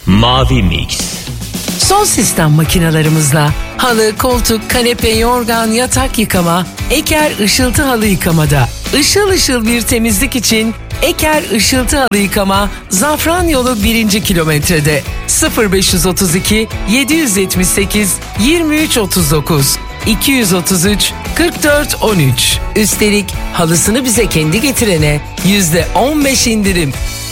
Mavi Mix. Son sistem makinalarımızla halı, koltuk, kanepe, yorgan, yatak yıkama, Eker ışıltı halı yıkamada. Işıl ışıl bir temizlik için Eker ışıltı halı yıkama Zafran Yolu 1. kilometrede 0532 778 23 39 233 44 13. Üstelik halısını bize kendi getirene %15 indirim.